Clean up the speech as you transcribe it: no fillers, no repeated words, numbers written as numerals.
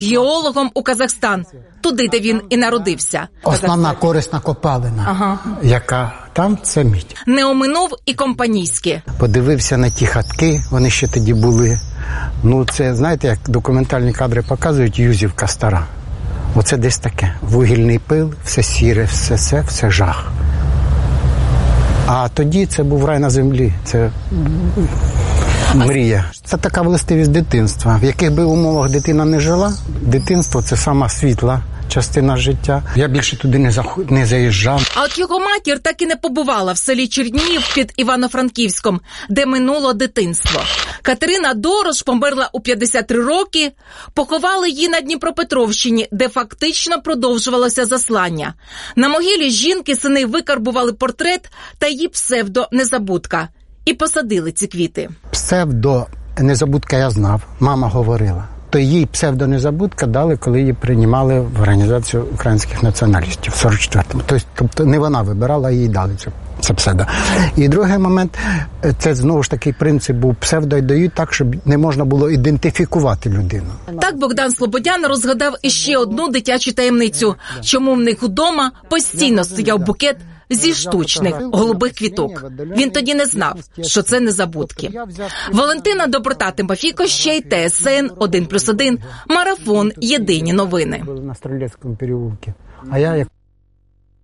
геологом у Казахстан, туди, де він і народився. Основна корисна копалина, яка там, це мідь. Не оминув і Компанійське. Подивився на ті хатки, вони ще тоді були. Ну, це, знаєте, як документальні кадри показують, Юзівка стара. Оце десь таке. Вугільний пил, все сіре, все жах. А тоді це був рай на землі. Це мрія. Це така властивість дитинства. В яких би умовах дитина не жила, дитинство – це сама світла частина життя. Я більше туди не заїжджав. А от його матір так і не побувала в селі Чернігів під Івано-Франківськом, де минуло дитинство. Катерина Дорош померла у 53 роки, поховали її на Дніпропетровщині, де фактично продовжувалося заслання. На могилі жінки сини викарбували портрет та її псевдо-незабудка. І посадили ці квіти. Псевдо-незабудка я знав, мама говорила. То їй псевдо-незабудка дали, коли її приймали в Організацію українських націоналістів в 44-му. Тобто не вона вибирала, їй дали це псевдо. І другий момент, це знову ж такий принцип був, псевдо дають так, щоб не можна було ідентифікувати людину. Так Богдан Слободян розгадав іще одну дитячу таємницю, чому в них удома постійно стояв букет зі штучних голубих квіток. Він тоді не знав, що це незабудки. Валентина Доброта, Тимофій Кощей, ТСН 1+1, Марафон, Єдині новини. На Стрілецькому переулку. А я як